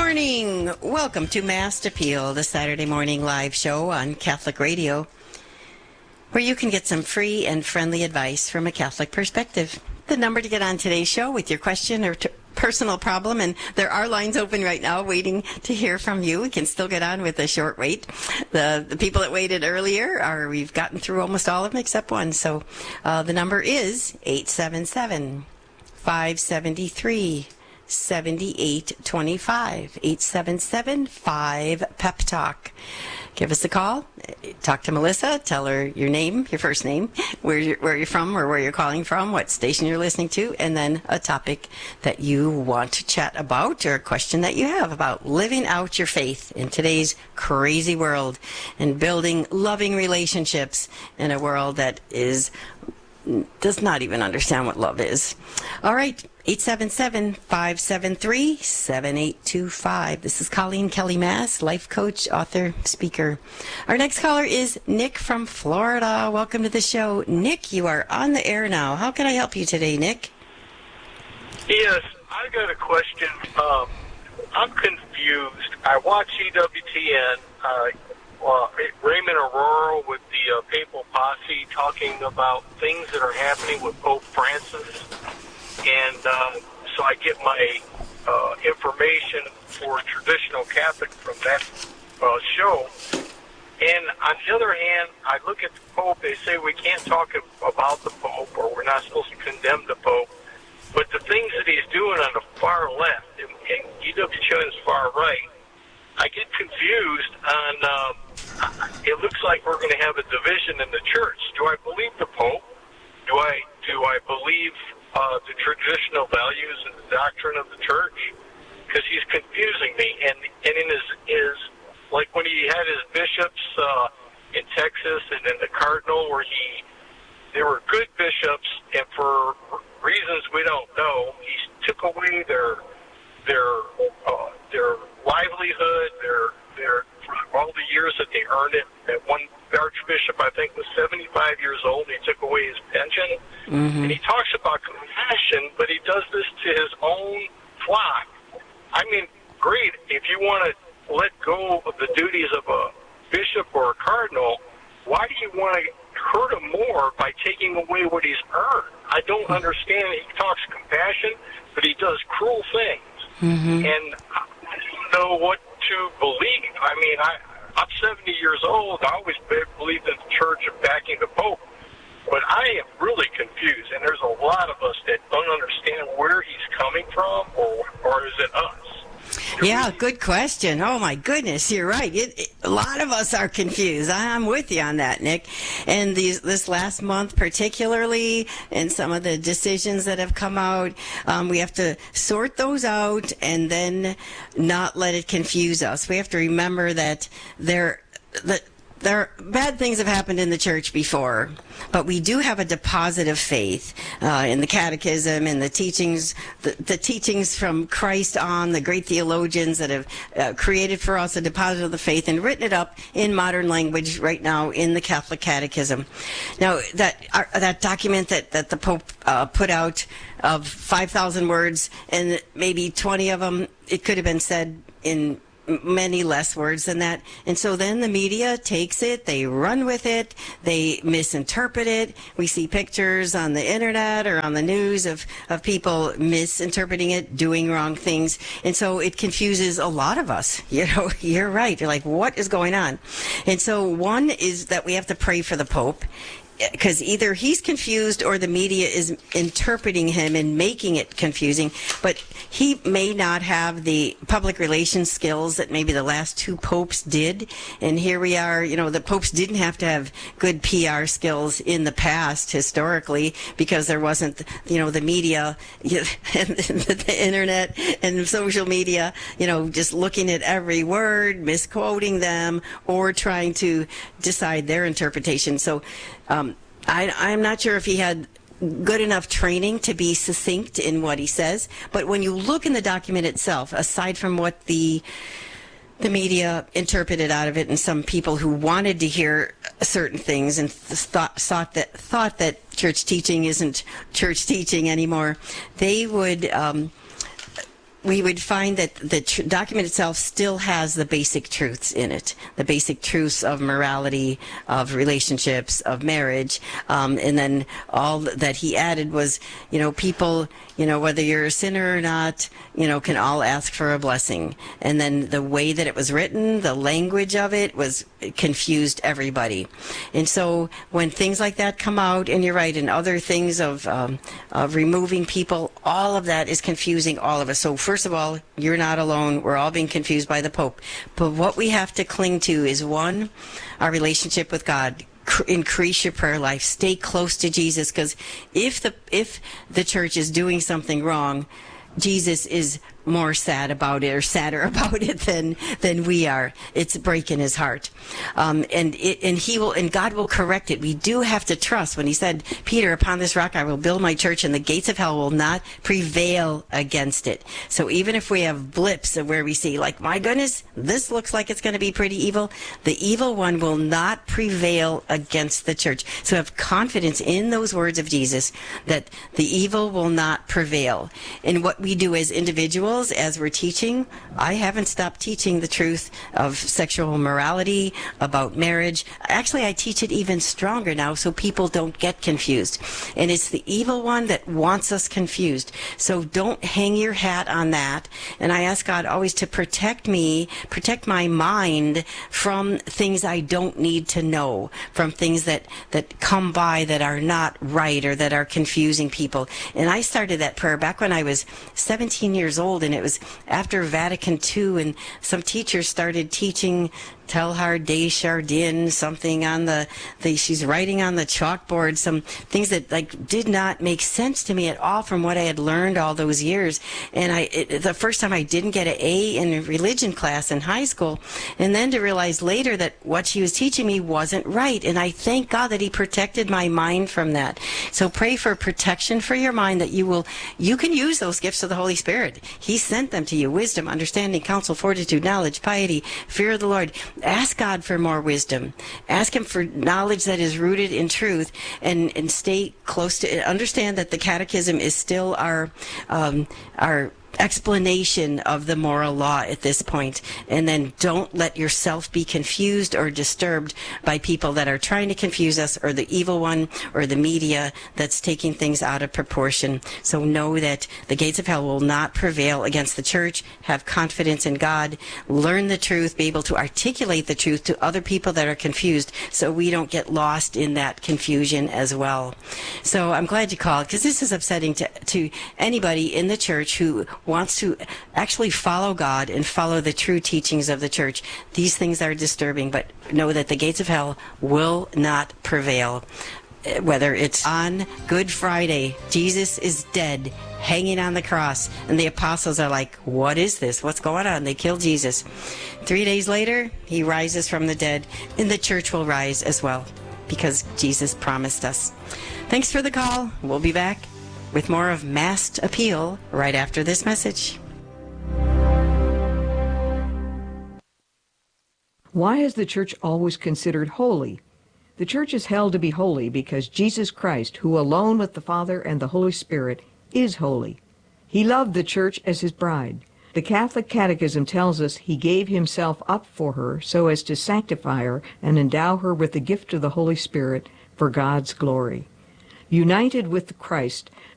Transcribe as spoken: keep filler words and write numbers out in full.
morning. Welcome to Mass Appeal, the Saturday morning live show on Catholic Radio, where you can get some free and friendly advice from a Catholic perspective. The number to get on today's show with your question or t- personal problem, and there are lines open right now waiting to hear from you. We can still get on with a short wait. The the people that waited earlier, are we've gotten through almost all of them except one. So uh, the number is eight seven seven, five seven three, seven eight two five, eight seven seven, five, P E P Talk. Give us a call. Talk to Melissa. Tell her your name, your first name, where you're, where you're from or where you're calling from, what station you're listening to, and then a topic that you want to chat about or a question that you have about living out your faith in today's crazy world and building loving relationships in a world that is does not even understand what love is. All right. eight seven seven, five seven three, seven eight two five. This is Colleen Kelly Mass, life coach, author, speaker. Our next caller is Nick from Florida. Welcome to the show. Nick, you are on the air now. How can I help you today, Nick? Yes, I got a question. Um, I'm confused. I watch E W T N, uh, uh, Raymond Aurora with the uh, Papal Posse talking about things that are happening with Pope Francis. And uh, so I get my uh, information for traditional Catholic from that uh, show. And on the other hand, I look at the Pope. They say we can't talk about the Pope, or we're not supposed to condemn the Pope. But the things that he's doing on the far left and, and E W T N's far right, I get confused on. Um, it looks like we're going to have a division in the church. Do I believe the Pope? Do I do I believe Uh, the traditional values and the doctrine of the church? Because he's confusing me. And and in his, his like when he had his bishops uh, in Texas and then the cardinal, where he, they were good bishops, and for reasons we don't know, he took away their their uh, their livelihood, their their for all the years that they earned it. That one archbishop, I think, was seventy-five years old, and he took away his pension. Mm-hmm. And he talks about compassion, but he does this to his own flock. I mean, great, if you want to let go of the duties of a bishop or a cardinal, why do you want to hurt him more by taking away what he's earned? I don't understand. He talks compassion, but he does cruel things. Mm-hmm. And I don't know what to believe. I mean, I, I'm seventy years old. I always believed in the church and backing the Pope. But I am really confused, and there's a lot of us that don't understand where he's coming from, or or is it us? Yeah, good question. Oh, my goodness, you're right. It, it, a lot of us are confused. I'm with you on that, Nick. And these, this last month particularly, and some of the decisions that have come out, um, we have to sort those out and then not let it confuse us. We have to remember that there... that There bad things have happened in the church before, but we do have a deposit of faith uh, in the catechism and the teachings, the, the teachings from Christ on, the great theologians that have uh, created for us a deposit of the faith and written it up in modern language right now in the Catholic Catechism. Now, that uh, that document that, that the Pope uh, put out of five thousand words, and maybe twenty of them, it could have been said in many less words than that. And so then the media takes it, they run with it, they misinterpret it. We see pictures on the internet or on the news of, of people misinterpreting it, doing wrong things. And so it confuses a lot of us. You know, you're right. You're like, what is going on? And so one is that we have to pray for the Pope, because either he's confused or the media is interpreting him and making it confusing. But he may not have the public relations skills that maybe the last two popes did. And here we are, you know, the popes didn't have to have good P R skills in the past, historically, because there wasn't, you know, the media and the internet and social media, you know, just looking at every word, misquoting them, or trying to decide their interpretation. So, Um, I, I'm not sure if he had good enough training to be succinct in what he says, but when you look in the document itself, aside from what the the media interpreted out of it, and some people who wanted to hear certain things and thought, thought that thought that church teaching isn't church teaching anymore, they would um, we would find that the tr- document itself still has the basic truths in it, the basic truths of morality, of relationships, of marriage. Um, and then all that he added was, you know, people, you know, whether you're a sinner or not, you know, can all ask for a blessing. And then the way that it was written, the language of it was it confused everybody. And so when things like that come out, and you're right, and other things of, um, of removing people, all of that is confusing all of us. So first of all, you're not alone. We're all being confused by the Pope. But what we have to cling to is, one, our relationship with God. Increase your prayer life. Stay close to Jesus, because if the if the church is doing something wrong, Jesus is more sad about it, or sadder about it than than we are. It's breaking his heart, um, and it, and he will, and God will correct it. We do have to trust when he said, "Peter, upon this rock I will build my church, and the gates of hell will not prevail against it." So even if we have blips of where we see, like, my goodness, this looks like it's going to be pretty evil, the evil one will not prevail against the church. So have confidence in those words of Jesus that the evil will not prevail. And what we do as individuals, as we're teaching, I haven't stopped teaching the truth of sexual morality, about marriage. Actually, I teach it even stronger now so people don't get confused. And it's the evil one that wants us confused. So don't hang your hat on that. And I ask God always to protect me, protect my mind from things I don't need to know, from things that, that come by that are not right or that are confusing people. And I started that prayer back when I was seventeen years old, and it was after Vatican Two, and some teachers started teaching Teilhard de Chardin, something on the, the, she's writing on the chalkboard, some things that like did not make sense to me at all from what I had learned all those years. And I, it, the first time I didn't get an A in religion class in high school, and then to realize later that what she was teaching me wasn't right. And I thank God that he protected my mind from that. So pray for protection for your mind, that you will, you can use those gifts of the Holy Spirit. He sent them to you: wisdom, understanding, counsel, fortitude, knowledge, piety, fear of the Lord. Ask God for more wisdom. Ask him for knowledge that is rooted in truth, and, and stay close to it. Understand that the catechism is still our um, our explanation of the moral law at this point. And then don't let yourself be confused or disturbed by people that are trying to confuse us, or the evil one, or the media that's taking things out of proportion. So know that the gates of hell will not prevail against the church. Have confidence in God. Learn the truth. Be able to articulate the truth to other people that are confused, so we don't get lost in that confusion as well. So I'm glad you called, because this is upsetting to, to anybody in the church who wants to actually follow God and follow the true teachings of the church. These things are disturbing, but know that the gates of hell will not prevail. Whether it's on Good Friday, Jesus is dead, hanging on the cross, and the apostles are like, what is this? What's going on? They killed Jesus. Three days later, he rises from the dead, and the church will rise as well, because Jesus promised us. Thanks for the call. We'll be back with more of Masked Appeal right after this message. Why is the church always considered holy? The church is held to be holy because Jesus Christ, who alone with the Father and the Holy Spirit is holy. He loved the church as his bride. The Catholic Catechism tells us he gave himself up for her so as to sanctify her and endow her with the gift of the Holy Spirit for God's glory. United with Christ,